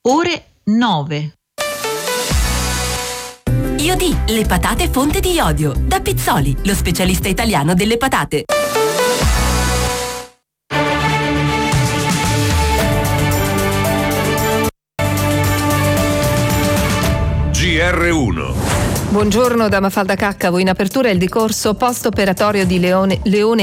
ore 9. Iodì, le patate fonte di iodio. Da Pizzoli, lo specialista italiano delle patate. GR1. Buongiorno da Mafalda Caccavo. In apertura il decorso post-operatorio di Leone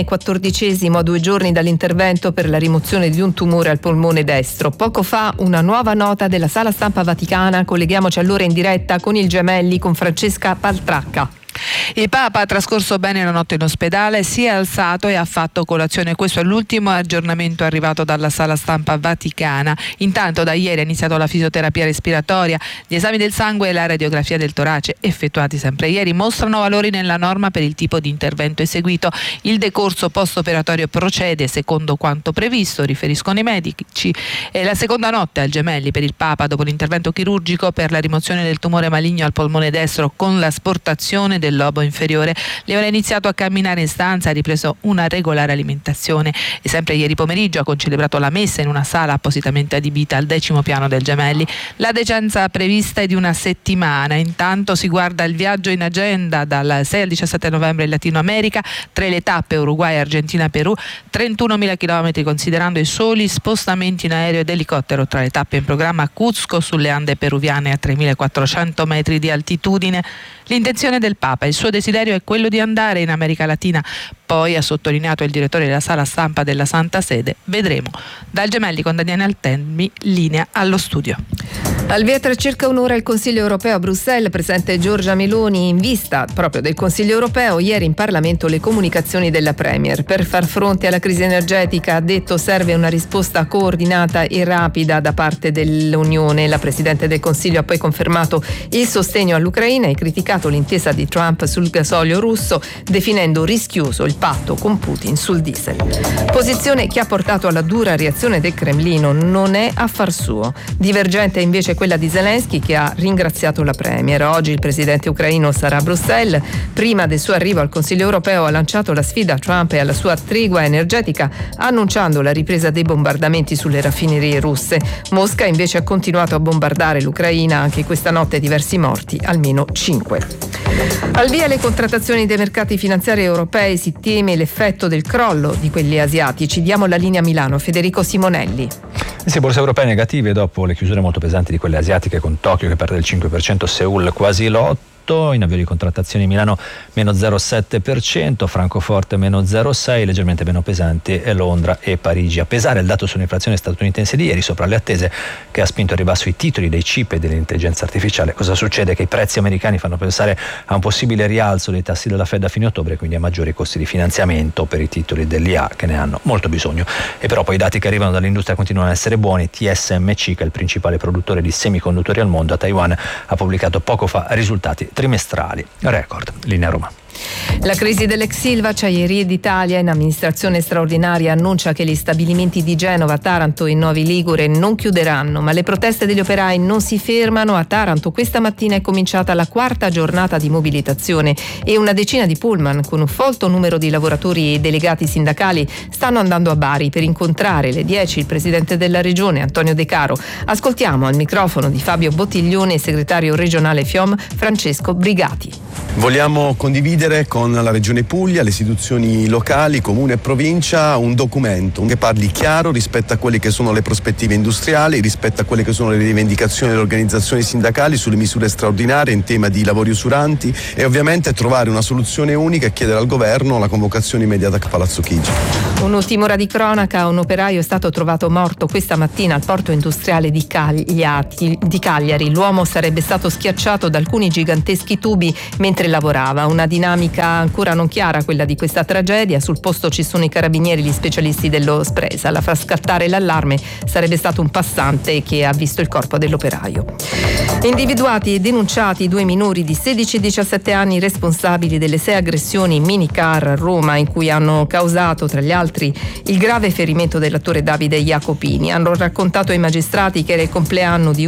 XIV a 2 giorni dall'intervento per la rimozione di un tumore al polmone destro. Poco fa una nuova nota della Sala Stampa Vaticana. Colleghiamoci allora in diretta con il Gemelli, con Francesca Paltracca. Il Papa ha trascorso bene la notte in ospedale, si è alzato e ha fatto colazione. Questo è l'ultimo aggiornamento arrivato dalla Sala Stampa Vaticana. Intanto da ieri è iniziata la fisioterapia respiratoria. Gli esami del sangue e la radiografia del torace, effettuati sempre ieri, mostrano valori nella norma per il tipo di intervento eseguito. Il decorso post-operatorio procede secondo quanto previsto, riferiscono i medici. È la seconda notte al Gemelli per il Papa dopo l'intervento chirurgico per la rimozione del tumore maligno al polmone destro con l'asportazione del lobo inferiore. Leone ha iniziato a camminare in stanza, ha ripreso una regolare alimentazione e sempre ieri pomeriggio ha concelebrato la messa in una sala appositamente adibita al 10° piano del Gemelli. La decenza prevista è di una settimana. Intanto si guarda il viaggio in agenda dal 6 al 17 novembre in Latino America, 3 le tappe Uruguay, Argentina, Perù, 31.000 chilometri considerando i soli spostamenti in aereo ed elicottero tra le tappe in programma a Cuzco sulle Ande peruviane a 3.400 metri di altitudine. L'intenzione del Papa, il suo desiderio è quello di andare in America Latina, poi ha sottolineato il direttore della Sala Stampa della Santa Sede. Vedremo. Dal Gemelli con Daniele Altemmi, linea allo studio. Al via tra circa un'ora il Consiglio europeo a Bruxelles, presente Giorgia Meloni. In vista proprio del Consiglio europeo, ieri in Parlamento le comunicazioni della Premier. Per far fronte alla crisi energetica, ha detto, serve una risposta coordinata e rapida da parte dell'Unione. La Presidente del Consiglio ha poi confermato il sostegno all'Ucraina e criticato l'intesa di Trump sul gasolio russo, definendo rischioso il patto con Putin sul diesel. Posizione che ha portato alla dura reazione del Cremlino. Non è affar suo. Divergente invece quella di Zelensky, che ha ringraziato la Premier. Oggi il presidente ucraino sarà a Bruxelles. Prima del suo arrivo al Consiglio europeo ha lanciato la sfida a Trump e alla sua tregua energetica, annunciando la ripresa dei bombardamenti sulle raffinerie russe. Mosca invece ha continuato a bombardare l'Ucraina, anche questa notte diversi morti, almeno 5. Al via le contrattazioni dei mercati finanziari europei, si teme l'effetto del crollo di quelli asiatici. Diamo la linea a Milano, Federico Simonelli. Sì, borse europee negative dopo le chiusure molto pesanti di quelle asiatiche, con Tokyo che perde il 5%, Seoul quasi l'8%. In avvio di contrattazioni Milano meno 0,7%, Francoforte meno 0,6%, leggermente meno pesanti e Londra e Parigi. A pesare il dato sull'inflazione statunitense di ieri, sopra le attese, che ha spinto al ribasso i titoli dei chip e dell'intelligenza artificiale. Cosa succede? Che i prezzi americani fanno pensare a un possibile rialzo dei tassi della Fed a fine ottobre, quindi a maggiori costi di finanziamento per i titoli dell'IA, che ne hanno molto bisogno. E però poi i dati che arrivano dall'industria continuano a essere buoni. TSMC, che è il principale produttore di semiconduttori al mondo, a Taiwan, ha pubblicato poco fa risultati trimestrali record. Linea Roma. La crisi dell'ex Ilva, Acciaierie d'Italia in amministrazione straordinaria, annuncia che gli stabilimenti di Genova, Taranto e Novi Ligure non chiuderanno, ma le proteste degli operai non si fermano. A Taranto questa mattina è cominciata la 4ª giornata di mobilitazione e una decina di pullman con un folto numero di lavoratori e delegati sindacali stanno andando a Bari per incontrare alle 10 il presidente della regione Antonio De Caro. Ascoltiamo al microfono di Fabio Bottiglione il segretario regionale FIOM Francesco Brigati. Vogliamo condividere con la Regione Puglia, le istituzioni locali, comune e provincia, un documento che parli chiaro rispetto a quelle che sono le prospettive industriali, rispetto a quelle che sono le rivendicazioni delle organizzazioni sindacali sulle misure straordinarie in tema di lavori usuranti e ovviamente trovare una soluzione unica e chiedere al governo la convocazione immediata a Palazzo Chigi. Un'ultima ora di cronaca: un operaio è stato trovato morto questa mattina al porto industriale di Cagliari. L'uomo sarebbe stato schiacciato da alcuni giganteschi tubi mentre lavorava. Una dinamica ancora non chiara quella di questa tragedia. Sul posto ci sono i carabinieri, gli specialisti dello Spresa. La far scattare l'allarme sarebbe stato un passante che ha visto il corpo dell'operaio. Individuati e denunciati 2 minori di 16 e 17 anni responsabili delle 6 aggressioni in minicar a Roma, in cui hanno causato tra gli altri il grave ferimento dell'attore Davide Jacopini. Hanno raccontato ai magistrati che era il compleanno di